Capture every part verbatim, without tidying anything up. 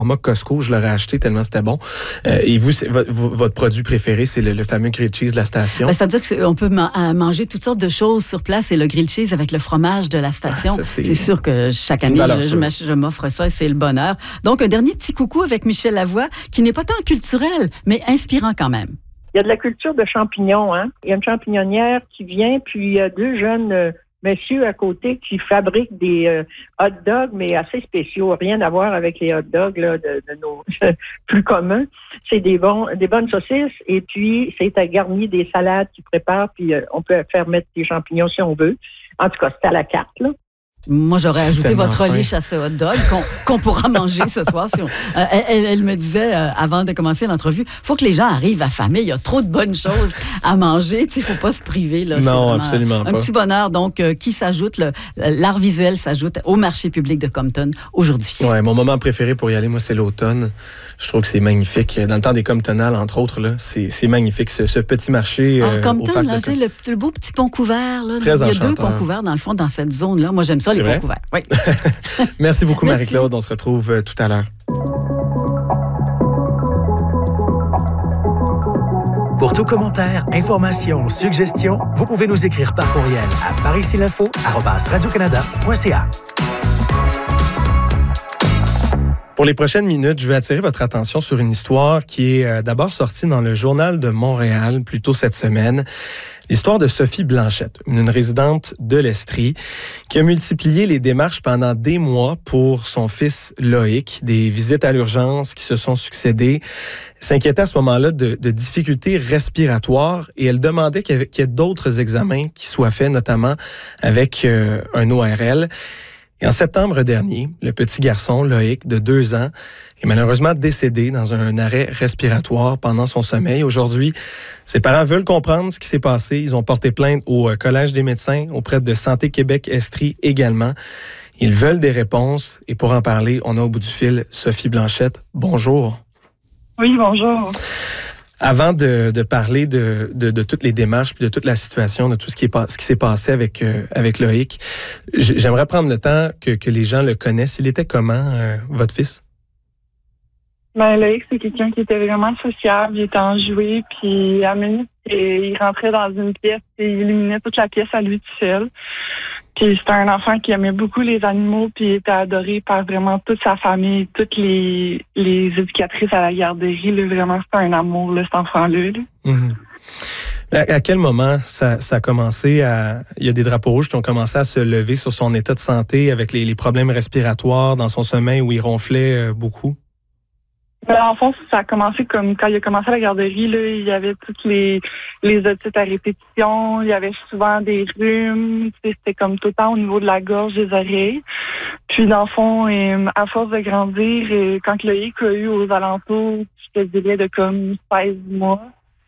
Moi, Costco, je l'aurais acheté tellement c'était bon. Euh, et vous, c'est, votre, votre produit préféré, c'est le, le fameux grilled cheese de la station? Ben, c'est-à-dire qu'on peut ma- manger toutes sortes de choses sur place et le grilled cheese avec le fromage de la station. Ah, ça, c'est... c'est sûr que chaque année, je, je, je m'offre ça et c'est le bonheur. Donc, un dernier petit coucou avec Michel Lavoie, qui n'est pas tant culturel, mais inspirant quand même. Il y a de la culture de champignons, hein. Il y a une champignonnière qui vient, puis il y a deux jeunes euh, messieurs à côté qui fabriquent des euh, hot dogs, mais assez spéciaux. Rien à voir avec les hot dogs là, de, de nos plus communs. C'est des bons, des bonnes saucisses, et puis c'est à garnir des salades qu'ils préparent, puis euh, on peut faire mettre des champignons si on veut. En tout cas, c'est à la carte, là. Moi, j'aurais ajouté votre fin. Relish à ce hot dog qu'on, qu'on pourra manger ce soir. Si on, euh, elle, elle me disait, euh, avant de commencer l'entrevue, il faut que les gens arrivent affamés. Il y a trop de bonnes choses à manger. Il ne faut pas se priver. Là. Non, absolument pas. Un petit bonheur, donc, euh, qui s'ajoute, le, l'art visuel s'ajoute au marché public de Compton aujourd'hui. Oui, mon moment préféré pour y aller, moi, c'est l'automne. Je trouve que c'est magnifique. Dans le temps des Comptonales, entre autres, là, c'est, c'est magnifique, ce, ce petit marché. Ah, euh, Compton, là, de... le, le beau petit pont couvert. Là, Très il y a enchanteur. deux ponts couverts, dans le fond, dans cette zone-là. Moi, j'aime ça, c'est les vrai? Ponts couverts. Oui. Merci beaucoup, Merci. Marie-Claude. On se retrouve euh, tout à l'heure. Pour tout commentaire, information, suggestion, vous pouvez nous écrire par courriel à paricilinfo arobase radiocanada point c a. Pour les prochaines minutes, je vais attirer votre attention sur une histoire qui est euh, d'abord sortie dans le Journal de Montréal plus tôt cette semaine. L'histoire de Sophie Blanchette, une résidente de l'Estrie, qui a multiplié les démarches pendant des mois pour son fils Loïc, des visites à l'urgence qui se sont succédées, s'inquiétait à ce moment-là de, de difficultés respiratoires et elle demandait qu'il y, avait, qu'il y ait d'autres examens qui soient faits, notamment avec euh, un O R L. Et en septembre dernier, le petit garçon, Loïc, de deux ans, est malheureusement décédé dans un arrêt respiratoire pendant son sommeil. Aujourd'hui, ses parents veulent comprendre ce qui s'est passé. Ils ont porté plainte au Collège des médecins, auprès de Santé Québec-Estrie également. Ils veulent des réponses. Et pour en parler, on a au bout du fil Sophie Blanchette. Bonjour. Oui, bonjour. Avant de, de parler de, de, de toutes les démarches, puis de toute la situation, de tout ce qui, est, ce qui s'est passé avec, euh, avec Loïc, j'aimerais prendre le temps que, que les gens le connaissent. Il était comment, euh, votre fils? Ben, Loïc, c'est quelqu'un qui était vraiment sociable, il était enjoué, puis à minute, il rentrait dans une pièce et il illuminait toute la pièce à lui tout seul. Puis c'était un enfant qui aimait beaucoup les animaux, puis il était adoré par vraiment toute sa famille, toutes les, les éducatrices à la garderie. Là, vraiment, c'était un amour, là, cet enfant-là. Là. Mm-hmm. À, à quel moment ça, ça a commencé à... Il y a des drapeaux rouges qui ont commencé à se lever sur son état de santé avec les, les problèmes respiratoires dans son sommeil où il ronflait euh, beaucoup? Ben, en fond, ça a commencé comme quand il a commencé à la garderie, là, il y avait toutes les, les otites à répétition, il y avait souvent des rhumes, c'était comme tout le temps au niveau de la gorge, des oreilles. Puis, dans le fond, euh, à force de grandir, euh, quand Loïc a eu aux alentours, je te dirais, de comme seize mois,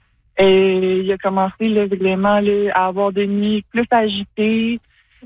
et il a commencé là, vraiment là, à avoir des nuits plus agitées.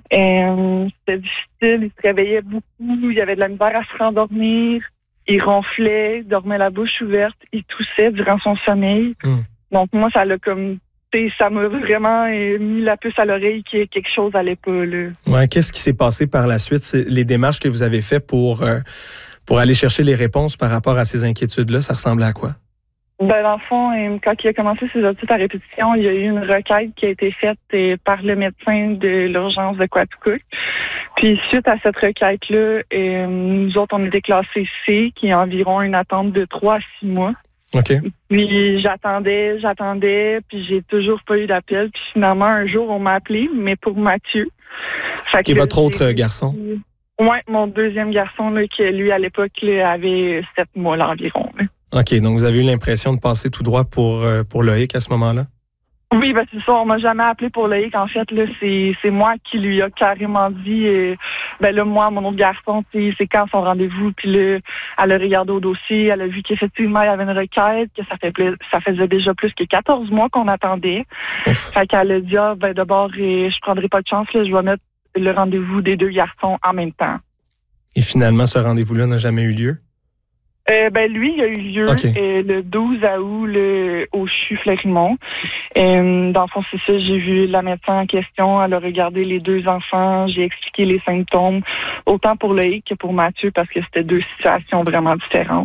Euh, c'était difficile, il se réveillait beaucoup, il avait de la misère à se rendormir. Il ronflait, dormait la bouche ouverte, il toussait durant son sommeil. Mmh. Donc moi, ça l'a comme, ça m'a vraiment mis la puce à l'oreille que quelque chose allait pas là. Ouais, qu'est-ce qui s'est passé par la suite? C'est les démarches que vous avez faites pour euh, pour aller chercher les réponses par rapport à ces inquiétudes-là, ça ressemblait à quoi? Ben, dans le fond, quand il a commencé ses études à répétition, il y a eu une requête qui a été faite par le médecin de l'urgence de Quaticook. Puis, suite à cette requête-là, euh, nous autres, on était classés C, qui est environ une attente de trois à six mois. OK. Puis, j'attendais, j'attendais, puis j'ai toujours pas eu d'appel. Puis, finalement, un jour, on m'a appelé, mais pour Mathieu. Fait qui est votre autre garçon? Oui, mon deuxième garçon, là, qui, lui, à l'époque, là, avait sept mois là, environ. Là. OK, donc vous avez eu l'impression de passer tout droit pour, euh, pour Loïc à ce moment-là? Oui, ben c'est ça. On m'a jamais appelé pour Loïc. En fait, là, c'est c'est moi qui lui a carrément dit. Euh, ben là, moi, mon autre garçon, c'est quand son rendez-vous. Puis là, elle a regardé au dossier, elle a vu qu'effectivement il y avait une requête, que ça fait ça faisait déjà plus que quatorze mois qu'on attendait. Ouf. Fait qu'elle a dit ah ben d'abord, euh, je prendrai pas de chance là, je vais mettre le rendez-vous des deux garçons en même temps. Et finalement, ce rendez-vous-là n'a jamais eu lieu? Euh, ben lui, il a eu lieu okay. euh, le douze août le, au C H U Fleurimont. Euh, dans le fond, c'est ça, j'ai vu la médecin en question, elle a regardé les deux enfants, j'ai expliqué les symptômes, autant pour Loïc que pour Mathieu, parce que c'était deux situations vraiment différentes.